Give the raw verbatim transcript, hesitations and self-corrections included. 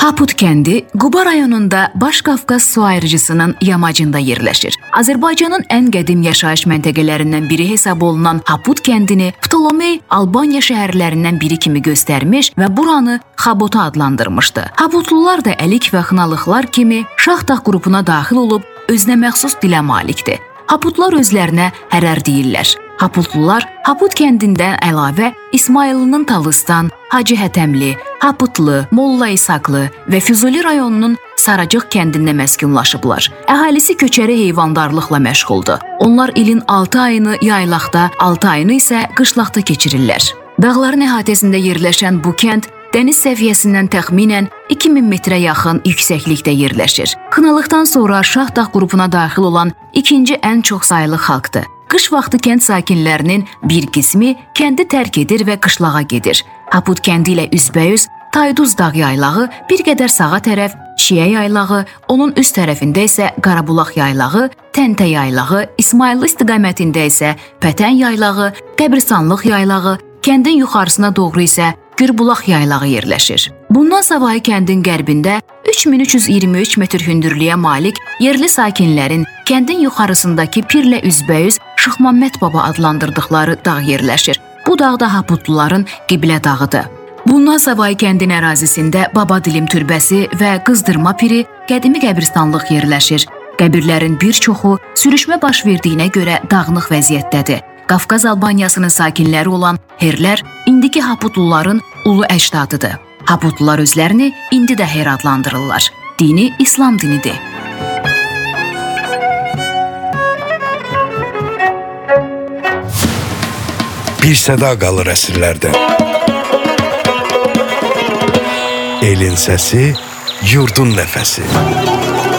Haput kəndi Quba rayonunda Baş Qafqaz su ayrıcısının yamacında yerləşir. Azərbaycanın ən qədim yaşayış məntəqələrindən biri hesab olunan Haput kəndini Ptolomey Albaniya şəhərlərindən biri kimi göstərmiş və buranı Xabota adlandırmışdı. Haputlular da əlik və xınalıqlar kimi Şaxdağ qrupuna daxil olub özünə məxsus dilə malikdir. Haputlar özlərinə hərər deyirlər. Haputlular Haput kəndindən əlavə İsmayıllının Talıstan, Hacı Hətəmli, Haputlu, Molla İsaqlı və Füzuli rayonunun Saracıq kəndində məskunlaşıblar. Əhalisi köçəri heyvandarlıqla məşğuldur. Onlar ilin altı ayını yaylaqda, altı ayını isə qışlaqda keçirirlər. Dağların əhatəsində yerləşən bu kənd dəniz səviyyəsindən təxminən iki min metrə yaxın yüksəklikdə yerləşir. Xınalıqdan sonra Şaxdağ qrupuna daxil olan ikinci ən çox saylı xalqdır. Qış vaxtı kənd sakinlərinin bir qismi kəndi tərk edir və qışlağa gedir. Haput kəndi ilə üzbəyüz Tayduz dağ yaylağı, bir qədər sağa tərəf Şiyə yaylağı, onun üst tərəfində isə Qarabulaq yaylağı, Təntə yaylağı, İsmayıllı istiqamətində isə Pətən yaylağı, Qəbristanlıq yaylağı, kəndin yuxarısına doğru isə Gürbulaq yaylağı yerləşir. Bundan savayı kəndin qərbində üç min üç yüz iyirmi üç metr hündürlüyə malik yerli sakinlərin kəndin yuxarısındakı pirlə üzbəyüz Şıxməmməd Baba adlandırdıqları dağ yerləşir. Bu dağ da Haputluların qiblə dağıdır. Bundan savayı kəndin ərazisində Baba Dilim türbəsi və Qızdırma piri, qədimi qəbristanlıq yerləşir. Qəbirlərin bir çoxu sürüşmə baş verdiyinə görə dağınıq vəziyyətdədir. Qafqaz Albaniyasının sakinləri olan Herlər indiki Haputluların ulu əcdadıdır. Haputlular özlərini indi də Her adlandırırlar. Dini İslam dinidir. Bir səda qalır əsrlərdə. Elin səsi, yurdun nəfəsi.